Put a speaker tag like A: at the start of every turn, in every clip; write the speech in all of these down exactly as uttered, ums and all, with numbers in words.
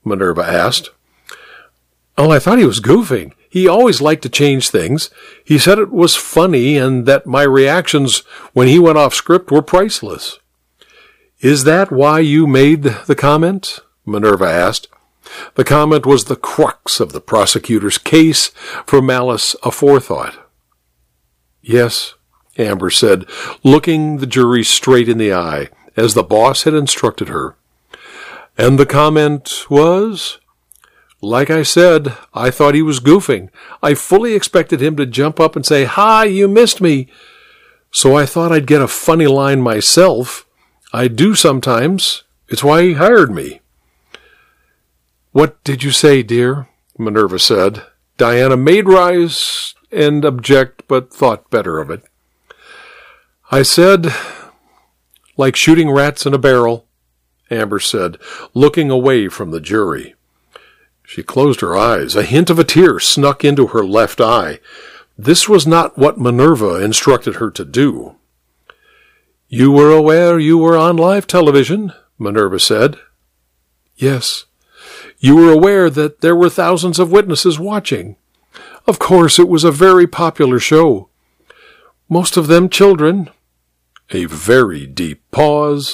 A: Minerva asked. Oh, I thought he was goofing. He always liked to change things. He said it was funny and that my reactions when he went off script were priceless. Is that why you made the comment? Minerva asked. The comment was the crux of the prosecutor's case for malice aforethought. Yes, Amber said, looking the jury straight in the eye, as the boss had instructed her. And the comment was? Like I said, I thought he was goofing. I fully expected him to jump up and say, "Hi, you missed me." So I thought I'd get a funny line myself. I do sometimes. It's why he hired me. What did you say, dear? Minerva said. Diana made rise and object, but thought better of it. I said, like shooting rats in a barrel, Amber said, looking away from the jury. She closed her eyes. A hint of a tear snuck into her left eye. This was not what Minerva instructed her to do. You were aware you were on live television, Minerva said. Yes. You were aware that there were thousands of witnesses watching. Of course, it was a very popular show. Most of them children. A very deep pause.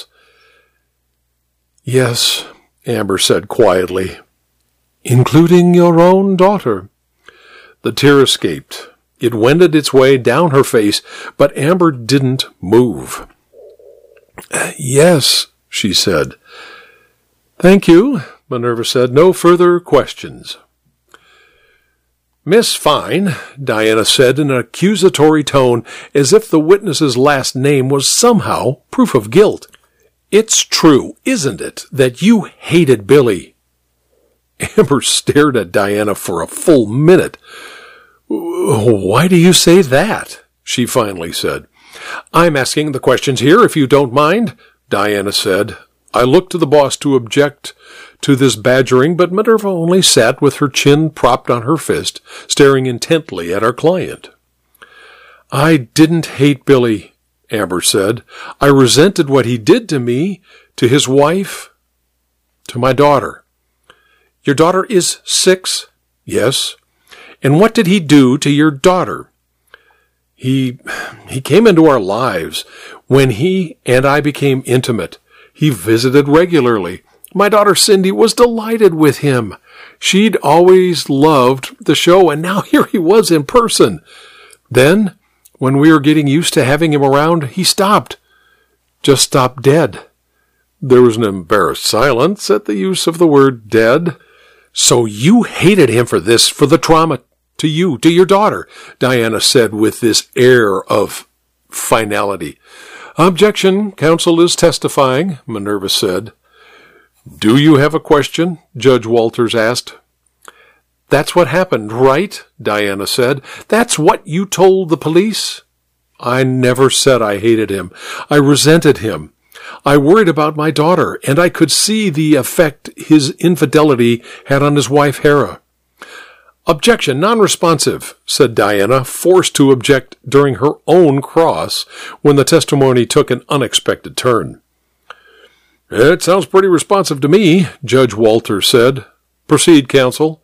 A: Yes, Amber said quietly. Including your own daughter. The tear escaped. It wended its way down her face, but Amber didn't move. Yes, she said. Thank you, Minerva said. No further questions. Miss Fine, Diana said in an accusatory tone, as if the witness's last name was somehow proof of guilt. It's true, isn't it, that you hated Billy? Amber stared at Diana for a full minute. Why do you say that? She finally said. I'm asking the questions here, if you don't mind, Diana said. I looked to the boss to object to this badgering, but Minerva only sat with her chin propped on her fist, staring intently at our client. I didn't hate Billy, Amber said. I resented what he did to me, to his wife, to my daughter. Your daughter is six? Yes. And what did he do to your daughter? He, he came into our lives when he and I became intimate. He visited regularly. My daughter Cindy was delighted with him. She'd always loved the show, and now here he was in person. Then, when we were getting used to having him around, he stopped. Just stopped dead. There was an embarrassed silence at the use of the word dead. So you hated him for this, for the trauma to you, to your daughter, Diana said with this air of finality. Objection, counsel is testifying, Minerva said. Do you have a question? Judge Walters asked. That's what happened, right? Diana said. That's what you told the police? I never said I hated him. I resented him. I worried about my daughter, and I could see the effect his infidelity had on his wife, Hera. Objection, non-responsive, said Diana, forced to object during her own cross when the testimony took an unexpected turn. It sounds pretty responsive to me, Judge Walters said. Proceed, counsel.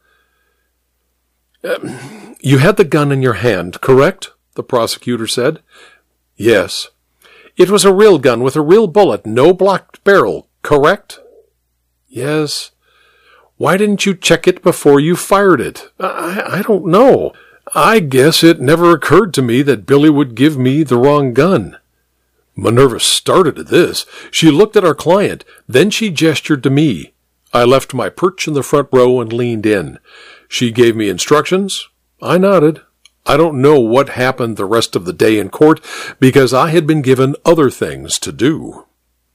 A: Uh, you had the gun in your hand, correct? The prosecutor said. Yes. It was a real gun with a real bullet, no blocked barrel, correct? Yes. Why didn't you check it before you fired it? I, I don't know. I guess it never occurred to me that Billy would give me the wrong gun. Minerva started at this. She looked at our client. Then she gestured to me. I left my perch in the front row and leaned in. She gave me instructions. I nodded. I don't know what happened the rest of the day in court because I had been given other things to do.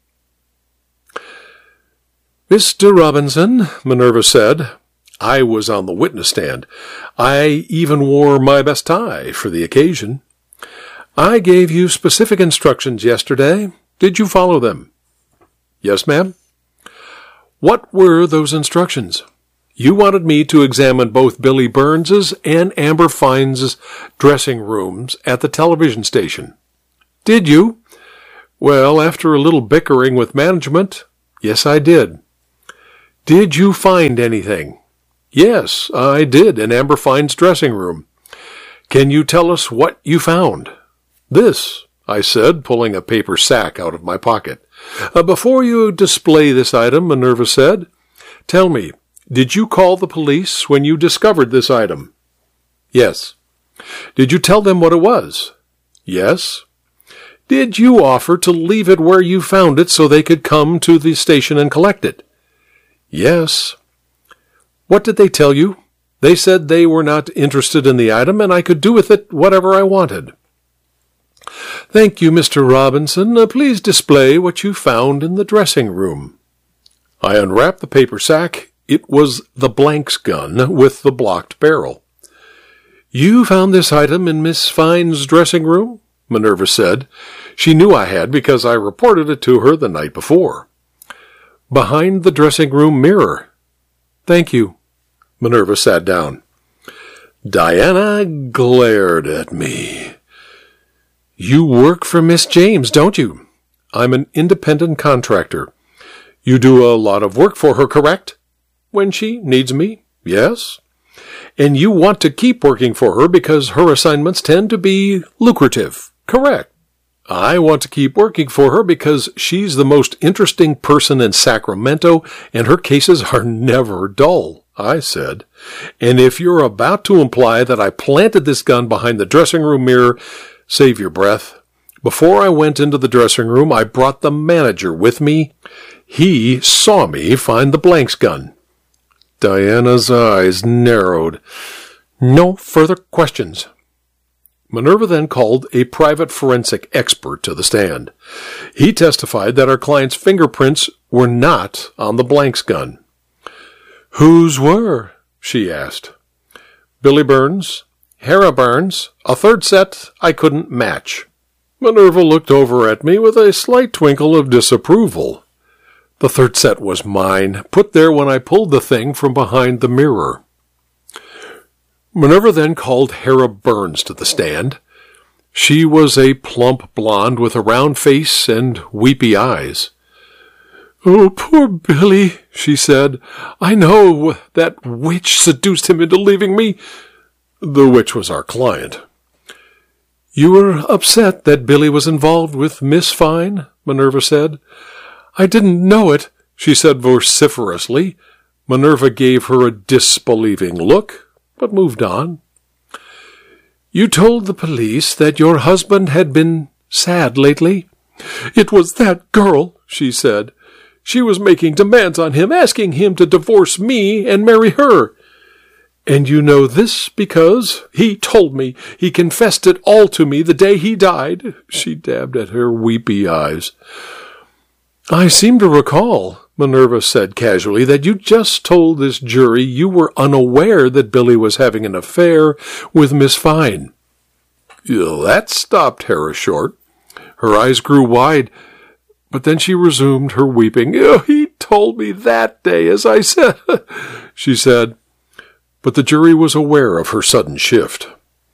A: Mister Robinson, Minerva said. I was on the witness stand. I even wore my best tie for the occasion. I gave you specific instructions yesterday. Did you follow them? Yes, ma'am. What were those instructions? You wanted me to examine both Billy Burns's and Amber Fine's dressing rooms at the television station. Did you? Well, after a little bickering with management, yes, I did. Did you find anything? Yes, I did, in Amber Fine's dressing room. Can you tell us what you found? This, I said, pulling a paper sack out of my pocket. Uh, before you display this item, Minerva said, tell me, did you call the police when you discovered this item? Yes. Did you tell them what it was? Yes. Did you offer to leave it where you found it so they could come to the station and collect it? Yes. What did they tell you? They said they were not interested in the item and I could do with it whatever I wanted. Thank you, Mister Robinson. Uh, please display what you found in the dressing room. I unwrapped the paper sack. It was the Blanks gun with the blocked barrel. You found this item in Miss Fine's dressing room? Minerva said. She knew I had because I reported it to her the night before. Behind the dressing room mirror. Thank you. Minerva sat down. Diana glared at me. You work for Miss James, don't you? I'm an independent contractor. You do a lot of work for her, correct? When she needs me, yes. And you want to keep working for her because her assignments tend to be lucrative, correct? I want to keep working for her because she's the most interesting person in Sacramento and her cases are never dull, I said. And if you're about to imply that I planted this gun behind the dressing room mirror, save your breath. Before I went into the dressing room, I brought the manager with me. He saw me find the Blanks gun. Diana's eyes narrowed. No further questions. Minerva then called a private forensic expert to the stand. He testified that our client's fingerprints were not on the Blanks gun. Whose were? She asked. Billy Burns, Hera Burns, a third set I couldn't match. Minerva looked over at me with a slight twinkle of disapproval. The third set was mine, put there when I pulled the thing from behind the mirror. Minerva then called Hera Burns to the stand. She was a plump blonde with a round face and weepy eyes. Oh, poor Billy, she said. I know that witch seduced him into leaving me. The witch was our client. You were upset that Billy was involved with Miss Fine? Minerva said. I didn't know it, she said vociferously. Minerva gave her a disbelieving look, but moved on. You told the police that your husband had been sad lately? It was that girl, she said. She was making demands on him, asking him to divorce me and marry her. And you know this because he told me. He confessed it all to me the day he died. She dabbed at her weepy eyes. I seem to recall, Minerva said casually, that you just told this jury you were unaware that Billy was having an affair with Miss Fine. That stopped Hera short. Her eyes grew wide, but then she resumed her weeping. He told me that day, as I said, she said. But the jury was aware of her sudden shift.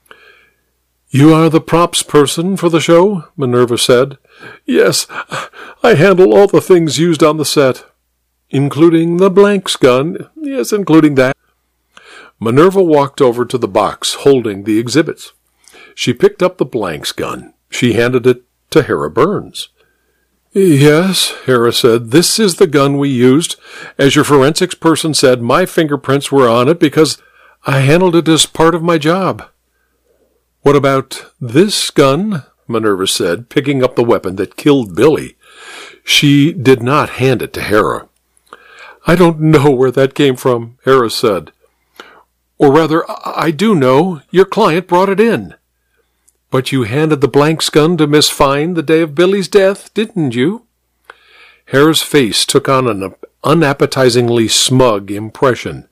A: You are the props person for the show? Minerva said. Yes, I handle all the things used on the set. Including the Blanks gun. Yes, including that. Minerva walked over to the box, holding the exhibits. She picked up the Blanks gun. She handed it to Hera Burns. Yes, Hera said, this is the gun we used. As your forensics person said, my fingerprints were on it because I handled it as part of my job. What about this gun? Minerva said, picking up the weapon that killed Billy. She did not hand it to Hera. I don't know where that came from, Hera said. Or rather, I do know. Your client brought it in. But you handed the Blanks gun to Miss Fine the day of Billy's death, didn't you? Hera's face took on an unappetizingly smug impression.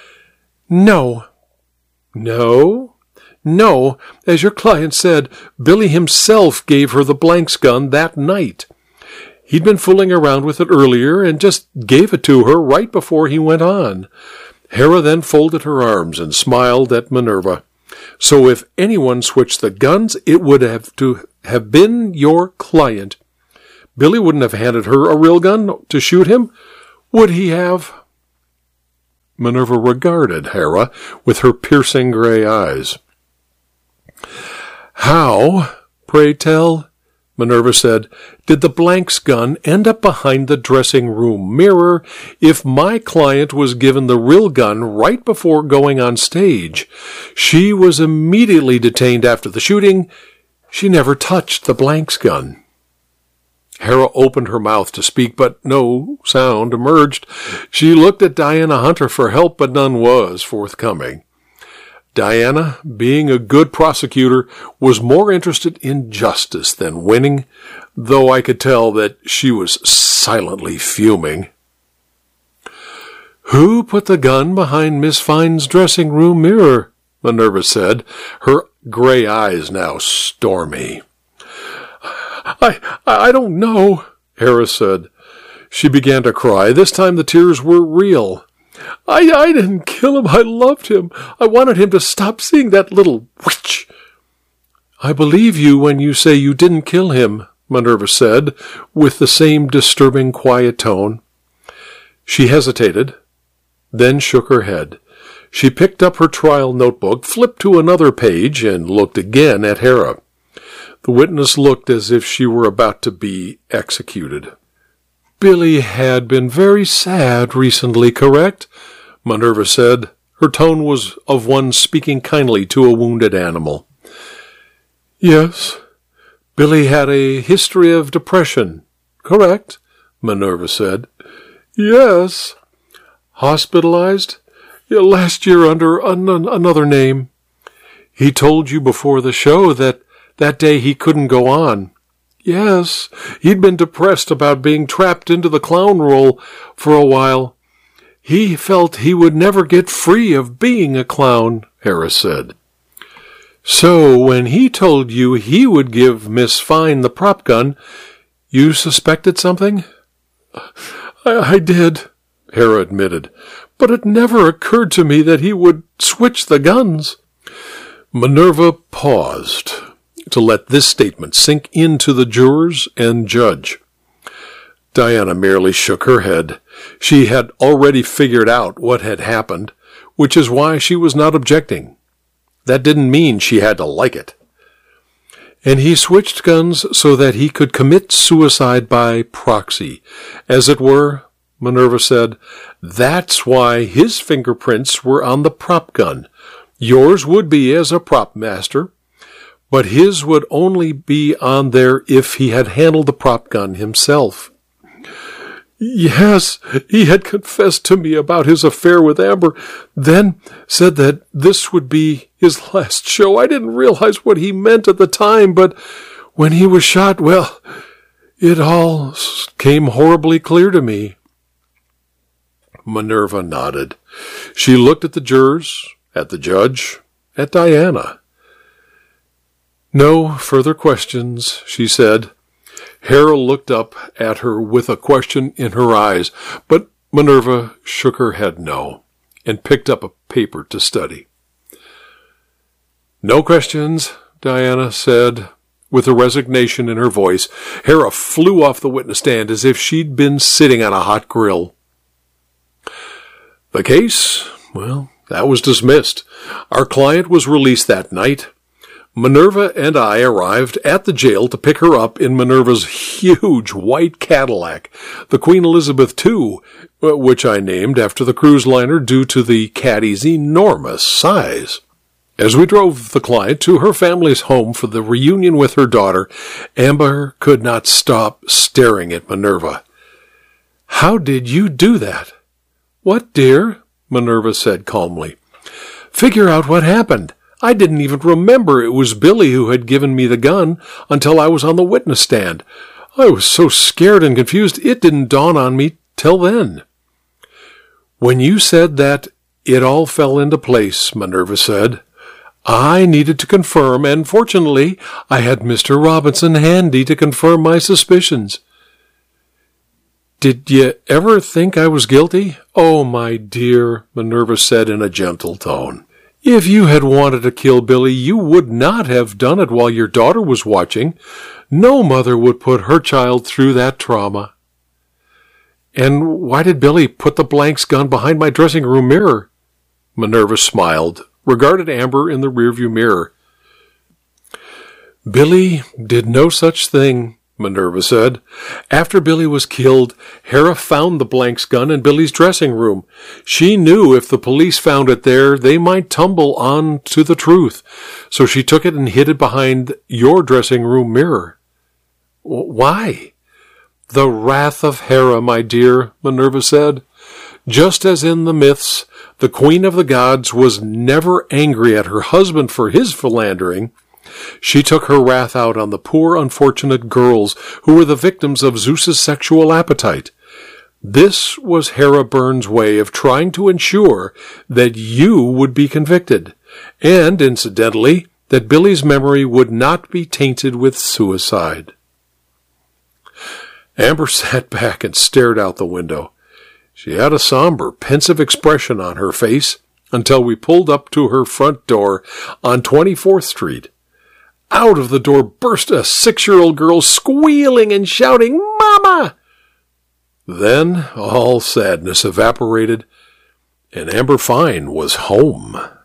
A: No. No? No. As your client said, Billy himself gave her the Blanks gun that night. He'd been fooling around with it earlier and just gave it to her right before he went on. Hera then folded her arms and smiled at Minerva. So if anyone switched the guns, it would have to have been your client. Billy wouldn't have handed her a real gun to shoot him, would he have? Minerva regarded Hera with her piercing gray eyes. "How, pray tell," Minerva said, "did the Blanks gun end up behind the dressing-room mirror if my client was given the real gun right before going on stage? She was immediately detained after the shooting. She never touched the Blanks gun." Hera opened her mouth to speak, but no sound emerged. She looked at Diana Hunter for help, but none was forthcoming. Diana, being a good prosecutor, was more interested in justice than winning, though I could tell that she was silently fuming. "Who put the gun behind Miss Fine's dressing-room mirror?" Minerva said, her gray eyes now stormy. I, I don't know," Hera said. She began to cry. This time the tears were real. I, I didn't kill him. I loved him. I wanted him to stop seeing that little witch." "I believe you when you say you didn't kill him," Minerva said, with the same disturbing quiet tone. She hesitated, then shook her head. She picked up her trial notebook, flipped to another page, and looked again at Hera. The witness looked as if she were about to be executed. "Billy had been very sad recently, correct?" Minerva said. Her tone was of one speaking kindly to a wounded animal. "Yes. Billy had a history of depression, correct?" Minerva said. "Yes." "Hospitalized?" Yeah, "last year under an another name." "He told you before the show that that day he couldn't go on." "Yes, he'd been depressed about being trapped into the clown role for a while. He felt he would never get free of being a clown," Hera said. "So when he told you he would give Miss Fine the prop gun, you suspected something?" I, I did," Hera admitted, "but it never occurred to me that he would switch the guns." Minerva paused to let this statement sink into the jurors and judge. Diana merely shook her head. She had already figured out what had happened, which is why she was not objecting. That didn't mean she had to like it. "And he switched guns so that he could commit suicide by proxy, as it were," Minerva said. "That's why his fingerprints were on the prop gun. Yours would be as a prop master, but his would only be on there if he had handled the prop gun himself." "Yes, he had confessed to me about his affair with Amber, then said that this would be his last show. I didn't realize what he meant at the time, but when he was shot, well, it all came horribly clear to me." Minerva nodded. She looked at the jurors, at the judge, at Diana. "No further questions," she said. Hera looked up at her with a question in her eyes, but Minerva shook her head no, and picked up a paper to study. "No questions," Diana said, with a resignation in her voice. Hera flew off the witness stand as if she'd been sitting on a hot grill. The case, well, that was dismissed. Our client was released that night. Minerva and I arrived at the jail to pick her up in Minerva's huge white Cadillac, the Queen Elizabeth the Second, which I named after the cruise liner due to the caddy's enormous size. As we drove the client to her family's home for the reunion with her daughter, Amber could not stop staring at Minerva. "How did you do that?" "What, dear?" Minerva said calmly. "Figure out what happened. I didn't even remember it was Billy who had given me the gun until I was on the witness stand. I was so scared and confused it didn't dawn on me till then." "When you said that, it all fell into place," Minerva said. "I needed to confirm, and fortunately I had Mister Robinson handy to confirm my suspicions." "Did you ever think I was guilty?" "Oh, my dear," Minerva said in a gentle tone. "If you had wanted to kill Billy, you would not have done it while your daughter was watching. No mother would put her child through that trauma." And why did Billy put the blanks gun behind my dressing room mirror? Minerva smiled, regarded Amber in the rearview mirror. Billy did no such thing, Minerva said. After Billy was killed, Hera found the blanks gun in Billy's dressing room. She knew if the police found it there, they might tumble on to the truth. So she took it and hid it behind your dressing room mirror. Why? The wrath of Hera, my dear, Minerva said. Just as in the myths, the queen of the gods was never angry at her husband for his philandering. She took her wrath out on the poor unfortunate girls who were the victims of Zeus's sexual appetite. This was Hera Byrne's way of trying to ensure that you would be convicted, and, incidentally, that Billy's memory would not be tainted with suicide. Amber sat back and stared out the window. She had a somber, pensive expression on her face until we pulled up to her front door on twenty-fourth Street. Out of the door burst a six-year-old girl squealing and shouting, "Mama!" Then all sadness evaporated, and Amber Fine was home.